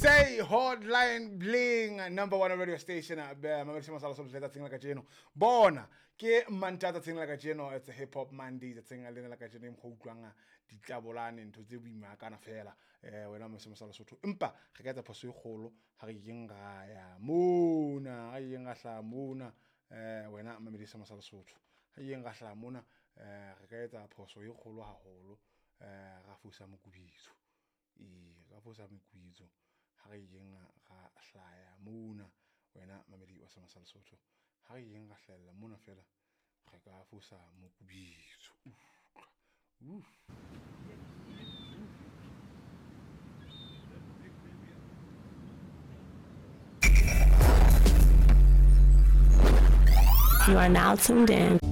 Say hotline bling number one radio station mamedi masala so letsa tsingela ka jeno bona ke mantata tsingela ka jeno it's a hip hop Monday tsingela lena ka jeno go utlwanga ditlabolane ntho tse boima kana fela wena mo masala sotho empa ge ka etsa phoso e golo ga re yeng ga ya mona ga yeng ga hla mona wena mamedi masala sotho ga yeng ga hla mona ge ka etsa phoso e golo haholo ga fusa mokubitso ga fusa mokubitso ha re yeng ga hlaya mona wena mamedi wa Masala Sotho ha re yeng ga hlalla mona fela ga ka fusa mokubitso You are now tuned in